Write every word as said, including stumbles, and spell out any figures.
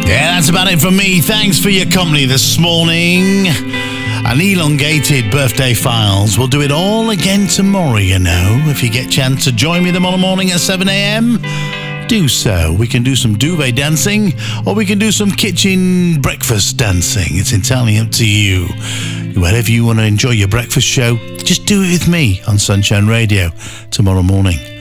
Yeah, that's about it from me. Thanks for your company this morning. An elongated birthday files. We'll do it all again tomorrow, you know. If you get a chance to join me tomorrow morning at seven a.m, do so. We can do some duvet dancing, or we can do some kitchen breakfast dancing. It's entirely up to you. Wherever you want to enjoy your breakfast show, just do it with me on Sunshine Radio tomorrow morning.